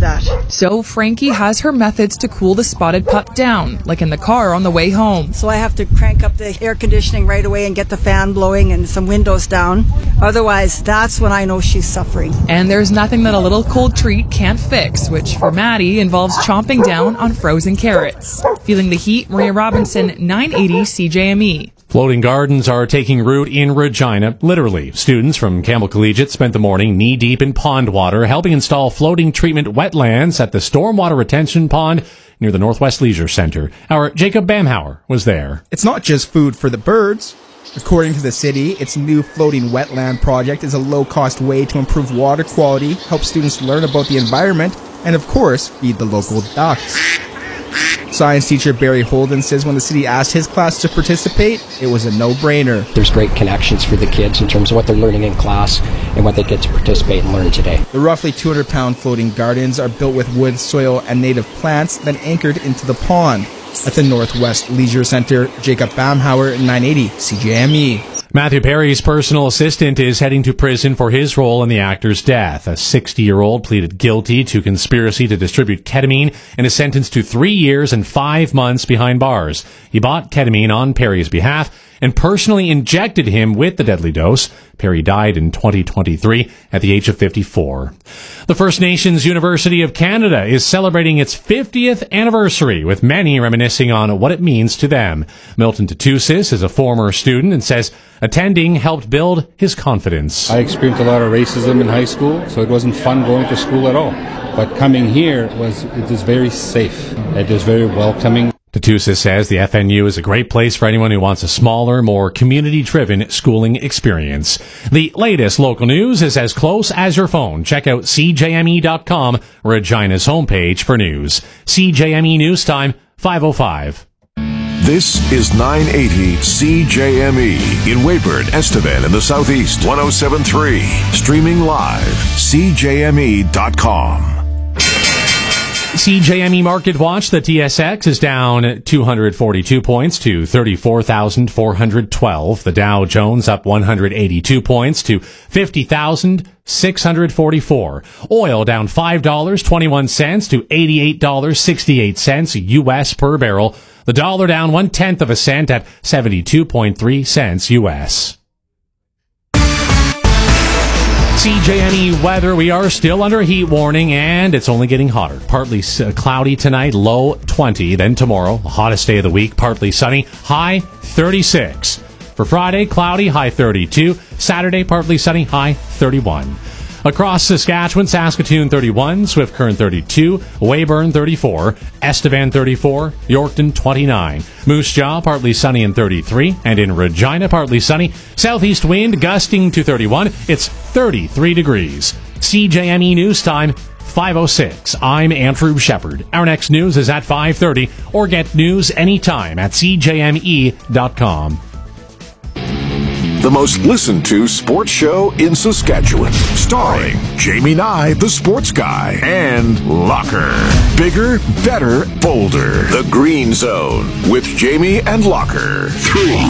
that. So Frankie has her methods to cool the spotted pup down, like in the car on the way home. So I have to crank up the air conditioning right away and get the fan blowing and some windows down. Otherwise, that's when I know she's suffering. And there's nothing that a little cold treat can't fix, which for Maddie involves chomping down on frozen carrots. Feeling the heat, Maria Robinson, 980 CJME. Floating gardens are taking root in Regina, literally. Students from Campbell Collegiate spent the morning knee-deep in pond water, helping install floating treatment wetlands at the Stormwater Retention Pond near the Northwest Leisure Centre. Our Jacob Bamhauer was there. It's not just food for the birds. According to the city, its new floating wetland project is a low-cost way to improve water quality, help students learn about the environment, and of course, feed the local ducks. Science teacher Barry Holden says when the city asked his class to participate, it was a no-brainer. There's great connections for the kids in terms of what they're learning in class and what they get to participate and learn today. The roughly 200-pound floating gardens are built with wood, soil, and native plants, then anchored into the pond. At the Northwest Leisure Centre, Jacob Bamhauer, 980 CJME. Matthew Perry's personal assistant is heading to prison for his role in the actor's death. A 60-year-old pleaded guilty to conspiracy to distribute ketamine and is sentenced to 3 years and 5 months behind bars. He bought ketamine on Perry's behalf and personally injected him with the deadly dose. Perry died in 2023 at the age of 54. The First Nations University of Canada is celebrating its 50th anniversary, with many reminiscing on what it means to them. Milton Tutusis is a former student and says attending helped build his confidence. I experienced a lot of racism in high school, so it wasn't fun going to school at all. But coming here, it is very safe. It is very welcoming. Tutusis says the FNU is a great place for anyone who wants a smaller, more community-driven schooling experience. The latest local news is as close as your phone. Check out CJME.com, Regina's homepage for news. CJME News Time, 5:05. This is 980 CJME in Weyburn, Estevan in the Southeast, 107.3. Streaming live, CJME.com. CJME Market Watch, the TSX is down 242 points to 34,412. The Dow Jones up 182 points to 50,644. Oil down $5.21 to $88.68 U.S. per barrel. The dollar down 1/10 cent at 72.3 cents U.S. CJME weather, we are still under a heat warning, and it's only getting hotter. Partly cloudy tonight, low 20. Then tomorrow, the hottest day of the week, partly sunny, high 36. For Friday, cloudy, high 32. Saturday, partly sunny, high 31. Across Saskatchewan, Saskatoon 31, Swift Current 32, Weyburn 34, Estevan 34, Yorkton 29, Moose Jaw partly sunny and 33, and in Regina partly sunny, southeast wind gusting to 31, it's 33 degrees. CJME News Time, 5:06. I'm Andrew Shepard. Our next news is at 5:30, or get news anytime at CJME.com. The most listened to sports show in Saskatchewan. Starring Jamie Nye, the sports guy, and Locker. Bigger, better, bolder. The Green Zone with Jamie and Locker. 3.